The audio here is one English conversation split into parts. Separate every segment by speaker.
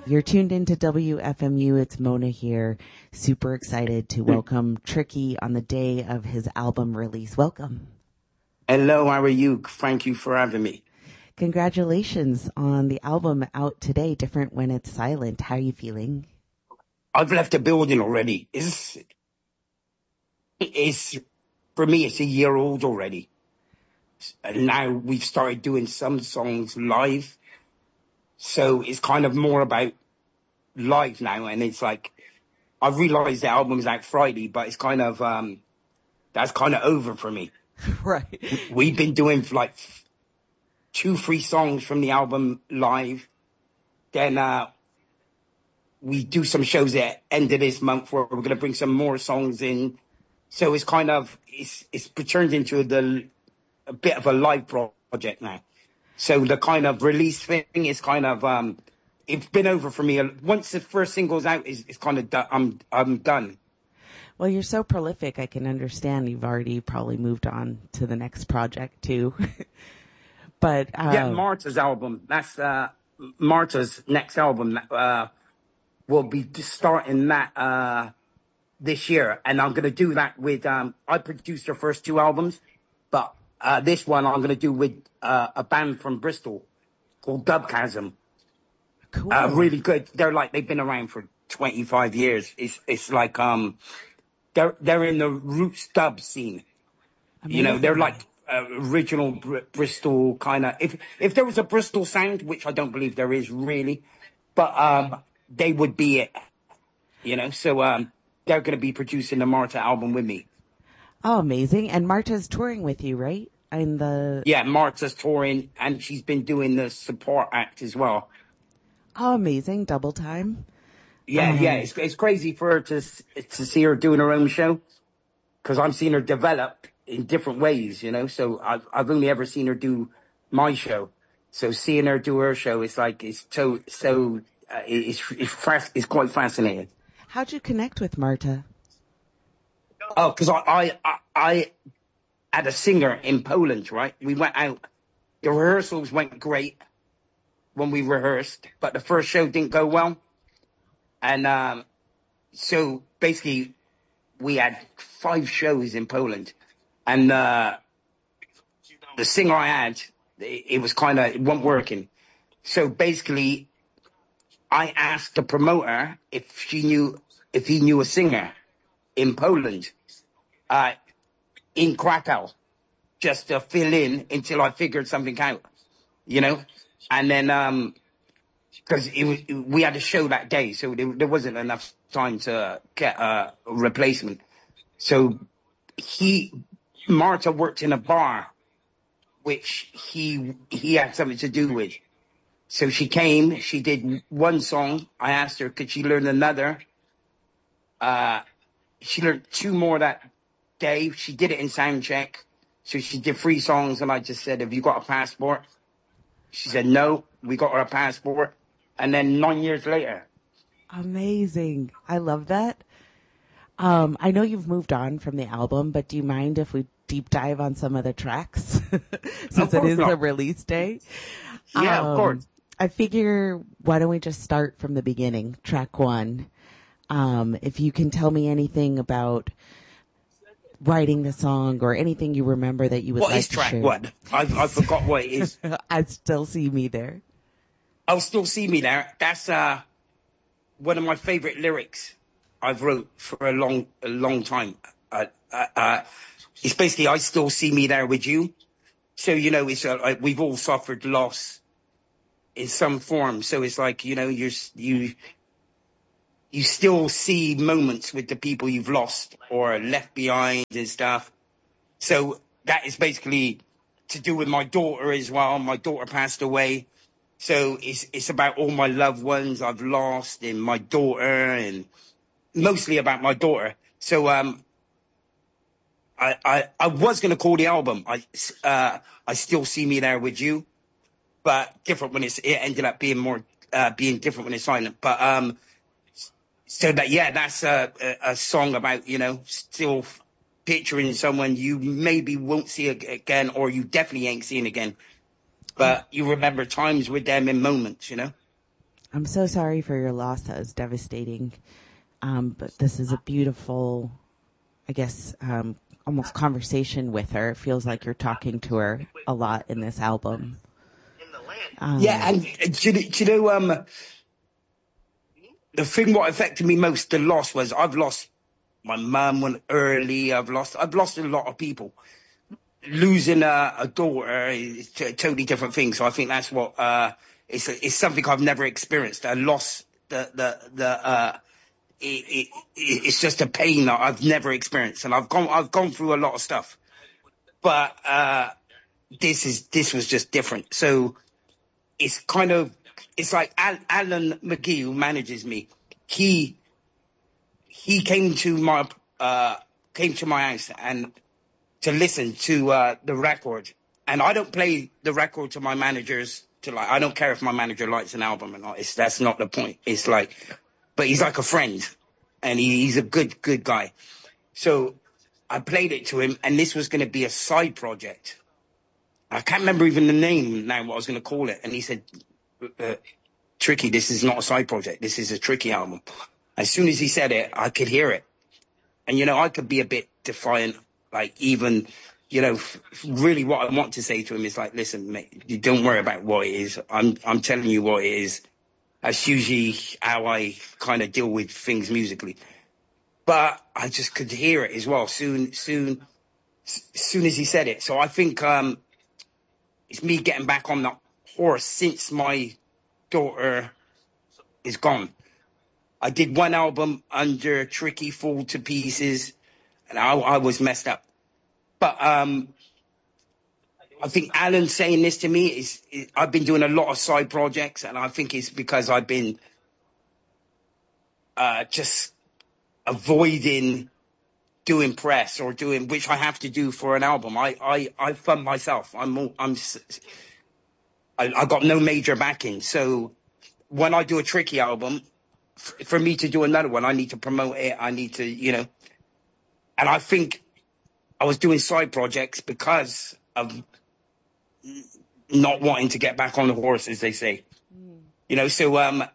Speaker 1: You're tuned into WFMU. It's Mona here. Super excited to welcome Tricky on the day of his album release. Welcome.
Speaker 2: Hello, how are you? Thank you for having me.
Speaker 1: Congratulations on the album out today, Different When It's Silent. How are you feeling?
Speaker 2: I've left the building already. It's for me, it's a year old already. And now we've started doing some songs live. So it's kind of more about live now. And it's like, I realized the album's out Friday, but it's kind of, that's kind of over for me.
Speaker 1: Right.
Speaker 2: We've been doing like 2-3 songs from the album live. Then, we do some shows at end of this month where we're going to bring some more songs in. So it's kind of, it's turned into a bit of a live project now. So the kind of release thing is kind of, it's been over for me. Once the first single's out, it's kind of done. I'm done.
Speaker 1: Well, you're so prolific. I can understand you've already probably moved on to the next project too. But,
Speaker 2: yeah, Marta's album. That's, Marta's next album. We'll be starting that this year, and I'm going to do that with. I produced her first 2 albums, but this one I'm going to do with a band from Bristol called Dubchasm.
Speaker 1: Cool.
Speaker 2: Really good. They've been around for 25 years. It's like they're in the roots dub scene.
Speaker 1: Amazing.
Speaker 2: You know, they're like original Bristol kind of. If there was a Bristol sound, which I don't believe there is really, but they would be it, you know. So they're going to be producing the Marta album with me.
Speaker 1: Oh, amazing! And Marta's touring with you, right?
Speaker 2: Yeah, Marta's touring, and she's been doing the support act as well.
Speaker 1: Oh, amazing! Double time.
Speaker 2: Yeah, it's crazy for her to see her doing her own show, because I'm seeing her develop in different ways, you know. So I've only ever seen her do my show. So seeing her do her show, it's like it's quite fascinating.
Speaker 1: How'd you connect with Marta?
Speaker 2: Oh, because I had a singer in Poland, right? We went out. The rehearsals went great when we rehearsed, but the first show didn't go well. And so basically we had 5 shows in Poland. And the singer I had, it wasn't working. So basically I asked the promoter if he knew a singer in Poland, in Krakow, just to fill in until I figured something out, you know? And then, because we had a show that day, so there wasn't enough time to get a replacement. So Marta worked in a bar, which he had something to do with. So she came, she did 1 song. I asked her, could she learn another? She learned 2 more that day. She did it in sound check. So she did 3 songs, and I just said, have you got a passport? She said, no, we got her a passport. And then 9 years later.
Speaker 1: Amazing. I love that. I know you've moved on from the album, but do you mind if we deep dive on some of the tracks since it is a release day?
Speaker 2: Yeah, of course.
Speaker 1: I figure, why don't we just start from the beginning, track 1. If you can tell me anything about writing the song or anything you remember that you would like to share.
Speaker 2: What is track 1? I forgot what it is.
Speaker 1: I Still See Me There.
Speaker 2: I'll Still See Me There. That's one of my favorite lyrics I've wrote for a long time. It's basically, I still see me there with you. So, you know, it's we've all suffered loss in some form. So it's like, you know, you still see moments with the people you've lost or left behind and stuff. So that is basically to do with my daughter as well. My daughter passed away. So it's about all my loved ones I've lost and my daughter, and mostly about my daughter. So I was going to call the album I Still See Me There With You, but different when it ended up being more being different when it's silent. But so that's a song about, you know, still picturing someone you maybe won't see again, or you definitely ain't seeing again, but you remember times with them in moments, you know.
Speaker 1: I'm so sorry for your loss. That was devastating. But this is a beautiful, I guess, almost conversation with her. It feels like you're talking to her a lot in this album.
Speaker 2: Yeah, and do you know, the thing what affected me most, the loss, was I've lost my mum when early. I've lost a lot of people. Losing a daughter is a totally different thing. So I think that's what it's something I've never experienced. A loss, it's just a pain that I've never experienced, and I've gone through a lot of stuff, but this was just different. So it's kind of, it's like Alan McGee, who manages me. He came to my house and to listen to the record, and I don't play the record to my managers. I don't care if my manager likes an album or not. That's not the point. It's like, but he's like a friend, and he's a good guy. So I played it to him, and this was going to be a side project. I can't remember even the name now, what I was going to call it. And he said, Tricky, this is not a side project. This is a Tricky album. As soon as he said it, I could hear it. And, I could be a bit defiant, like even, really what I want to say to him is like, listen, mate, you don't worry about what it is. I'm telling you what it is. That's usually how I kind of deal with things musically. But I just could hear it as well soon as he said it. So I think it's me getting back on the horse since my daughter is gone. I did one album under Tricky, Fall to Pieces, and I was messed up. But I think Alan saying this to me is I've been doing a lot of side projects, and I think it's because I've been just got doing press or doing, which I have to do for an album. I fund myself. I got no major backing. So when I do a Tricky album, for me to do another one, I need to promote it. I need to, and I think I was doing side projects because of not wanting to get back on the horse, as they say. So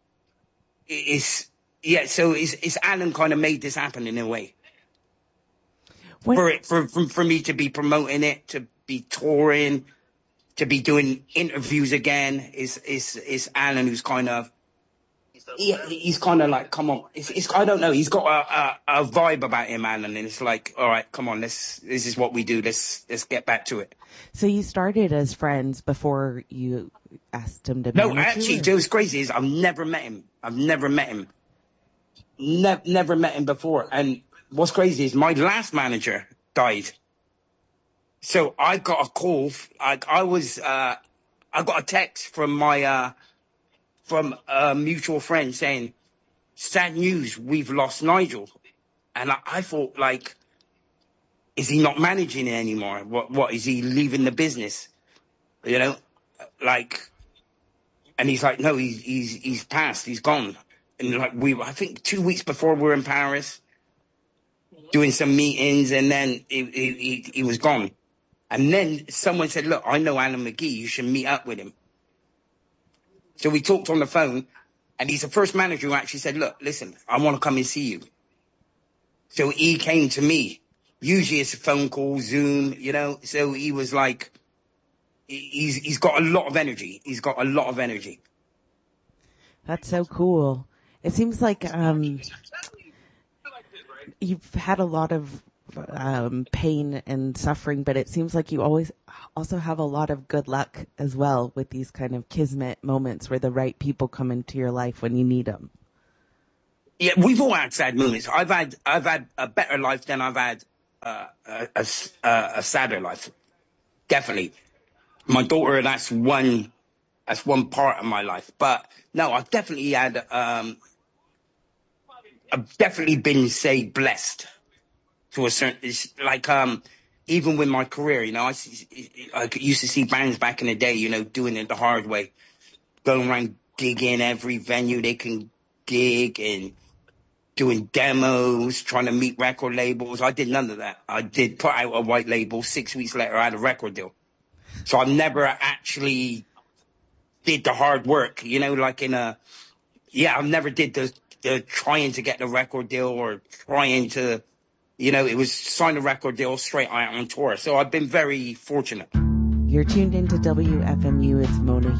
Speaker 2: it's Alan kind of made this happen in a way. For me to be promoting it, to be touring, to be doing interviews again, is Alan, who's kind of, he's kind of like, come on, it's I don't know, he's got a vibe about him, Alan, and it's like, all right, come on, this is what we do, let's get back to it.
Speaker 1: So you started as friends before you asked him to manage you?
Speaker 2: No, actually, what's crazy is I've never met him. Never met him before. And what's crazy is my last manager died. So I got a call. I got a text from my from a mutual friend saying, "Sad news, we've lost Nigel." And I thought, like, is he not managing it anymore? What is he leaving the business? Like, and he's like, no, he's passed, he's gone. And like I think 2 weeks before we were in Paris doing some meetings, and then he was gone. And then someone said, look, I know Alan McGee, you should meet up with him. So we talked on the phone, and he's the first manager who actually said, look, listen, I want to come and see you. So he came to me. Usually it's a phone call, Zoom, so he was like, he's got a lot of energy. He's got a lot of energy.
Speaker 1: That's so cool. It seems like you've had a lot of pain and suffering, but it seems like you always also have a lot of good luck as well with these kind of kismet moments where the right people come into your life when you need them.
Speaker 2: Yeah, we've all had sad moments. I've had a better life than I've had a sadder life. Definitely. My daughter, that's one part of my life. But no, I've definitely had, I've definitely been, say, blessed to a certain, it's like, even with my career, I used to see bands back in the day, doing it the hard way, going around gigging every venue they can gig and doing demos, trying to meet record labels. I did none of that. I did put out a white label. 6 weeks later, I had a record deal. So I've never actually did the hard work, you know, like I never did the trying to get the record deal or trying to, you know, it was sign a record deal straight out on tour. So I've been very fortunate.
Speaker 1: You're tuned into WFMU. It's Mona